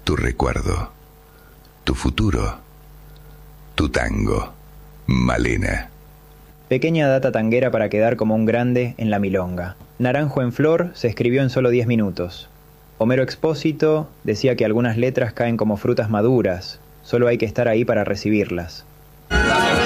tu recuerdo, tu futuro, tu tango, Malena. Pequeña data tanguera para quedar como un grande en la milonga. Naranjo en flor se escribió en solo 10 minutos. Homero Expósito decía que algunas letras caen como frutas maduras, solo hay que estar ahí para recibirlas.